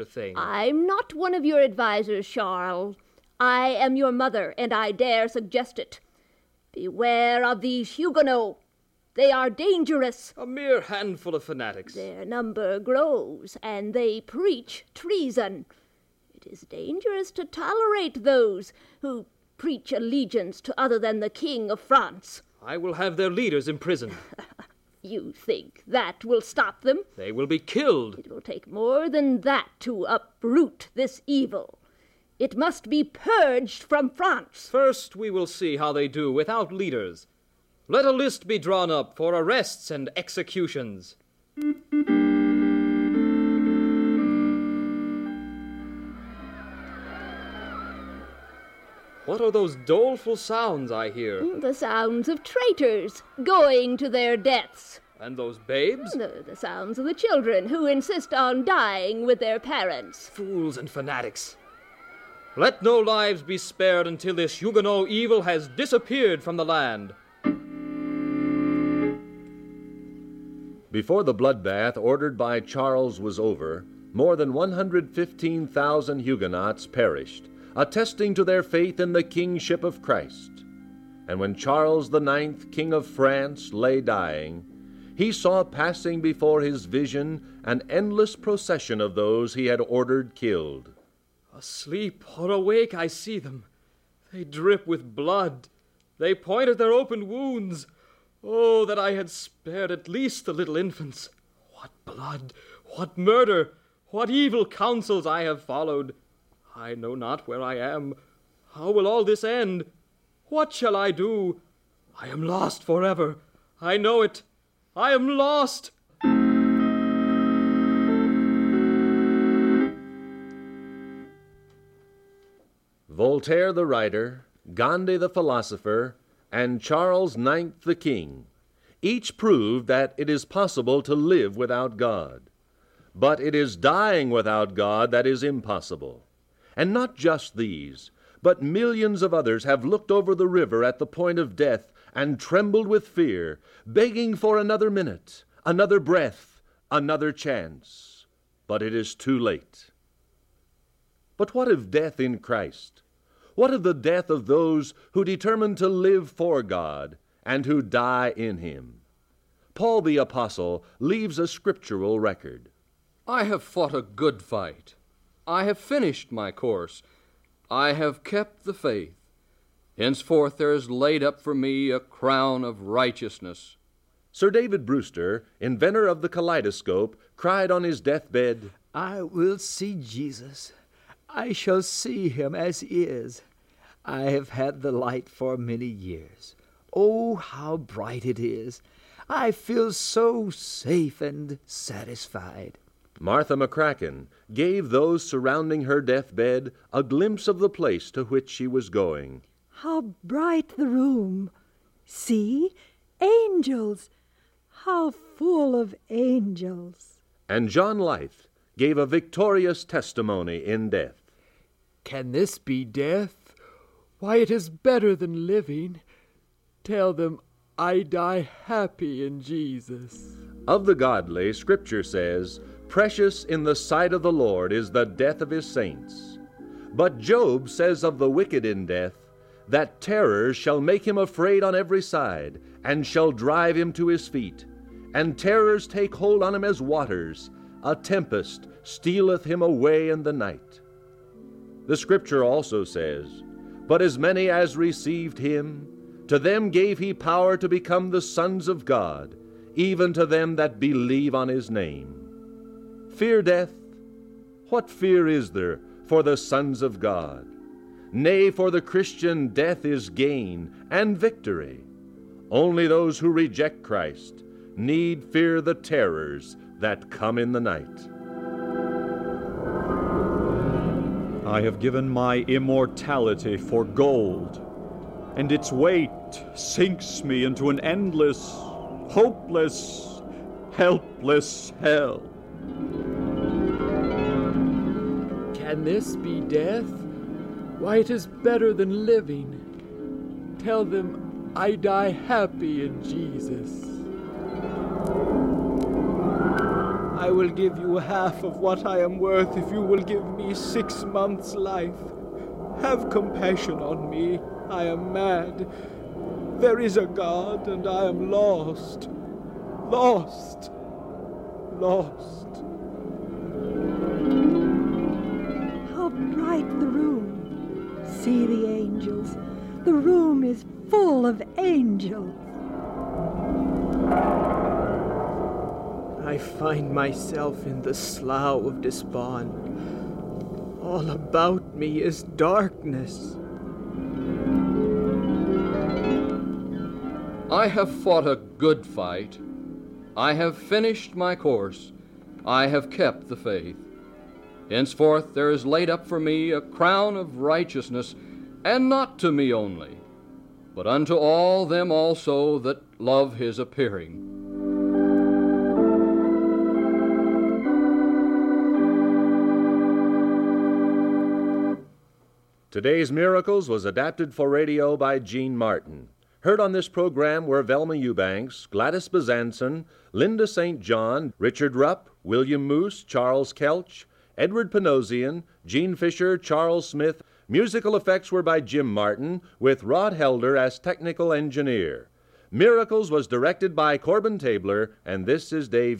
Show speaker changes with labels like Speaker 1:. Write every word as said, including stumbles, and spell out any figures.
Speaker 1: thing.
Speaker 2: I'm not one of your advisors, Charles. I am your mother, and I dare suggest it. Beware of these Huguenots. They are dangerous.
Speaker 1: A mere handful of fanatics.
Speaker 2: Their number grows, and they preach treason. It is dangerous to tolerate those who preach allegiance to other than the King of France.
Speaker 1: I will have their leaders imprisoned.
Speaker 2: You think that will stop them?
Speaker 1: They will be killed.
Speaker 2: It will take more than that to uproot this evil. It must be purged from France.
Speaker 1: First, we will see how they do without leaders. Let a list be drawn up for arrests and executions. What are those doleful sounds I hear?
Speaker 2: The sounds of traitors going to their deaths.
Speaker 1: And those babes?
Speaker 2: The, the sounds of the children who insist on dying with their parents.
Speaker 1: Fools and fanatics. Let no lives be spared until this Huguenot evil has disappeared from the land.
Speaker 3: Before the bloodbath ordered by Charles was over, more than one hundred fifteen thousand Huguenots perished, attesting to their faith in the kingship of Christ. And when Charles the Ninth, King of France, lay dying, he saw passing before his vision an endless procession of those he had ordered killed.
Speaker 1: Asleep or awake, I see them. They drip with blood. They point at their open wounds. Oh, that I had spared at least the little infants. What blood, what murder, what evil counsels I have followed. I know not where I am. How will all this end? What shall I do? I am lost forever. I know it. I am lost.
Speaker 3: Voltaire the writer, Gandhi the philosopher, and Charles the Ninth the king, each proved that it is possible to live without God. But it is dying without God that is impossible. And not just these, but millions of others have looked over the river at the point of death and trembled with fear, begging for another minute, another breath, another chance. But it is too late. But what of death in Christ? What of the death of those who determine to live for God and who die in Him? Paul the Apostle leaves a scriptural record.
Speaker 4: I have fought a good fight. I have finished my course. I have kept the faith. Henceforth there is laid up for me a crown of righteousness.
Speaker 3: Sir David Brewster, inventor of the kaleidoscope, cried on his deathbed,
Speaker 5: I will see Jesus. I shall see him as he is. I have had the light for many years. Oh, how bright it is! I feel so safe and satisfied.
Speaker 3: Martha McCracken gave those surrounding her deathbed a glimpse of the place to which she was going.
Speaker 6: How bright the room! See, angels! How full of angels!
Speaker 3: And John Lyth gave a victorious testimony in death.
Speaker 7: Can this be death? Why, it is better than living. Tell them I die happy in Jesus.
Speaker 3: Of the godly, Scripture says, precious in the sight of the Lord is the death of his saints. But Job says of the wicked in death, that terrors shall make him afraid on every side, and shall drive him to his feet. And terrors take hold on him as waters, a tempest stealeth him away in the night. The Scripture also says, but as many as received him, to them gave he power to become the sons of God, even to them that believe on his name. Fear death? What fear is there for the sons of God? Nay, for the Christian death is gain and victory. Only those who reject Christ need fear the terrors that come in the night.
Speaker 8: I have given my immortality for gold, and its weight sinks me into an endless, hopeless, helpless hell.
Speaker 7: Can this be death? Why, it is better than living. Tell them I die happy in Jesus. I will give you half of what I am worth if you will give me six months' life. Have compassion on me. I am mad. There is a God, and I am lost. Lost. Lost.
Speaker 6: How bright the room. See the angels. The room is full of angels.
Speaker 7: I find myself in the slough of despond. All about me is darkness.
Speaker 4: I have fought a good fight. I have finished my course. I have kept the faith. Henceforth there is laid up for me a crown of righteousness, and not to me only, but unto all them also that love his appearing.
Speaker 3: Today's Miracles was adapted for radio by Gene Martin. Heard on this program were Velma Eubanks, Gladys Bezanson, Linda Saint John, Richard Rupp, William Moose, Charles Kelch, Edward Panosian, Gene Fisher, Charles Smith. Musical effects were by Jim Martin, with Rod Helder as technical engineer. Miracles was directed by Corbin Tabler, and this is Dave